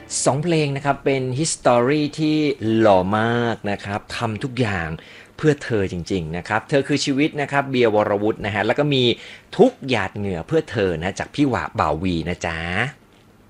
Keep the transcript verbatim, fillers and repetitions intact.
สองเพลงนะครับเป็น History ที่หล่อมากนะครับทำทุกอย่างเพื่อเธอจริงๆนะครับเธอคือชีวิตนะครับเบียร์วรวุฒินะฮะแล้วก็มีทุกหยาดเหงื่อเพื่อเธอนะจากพี่หวาบ่าวีนะจ๊ะ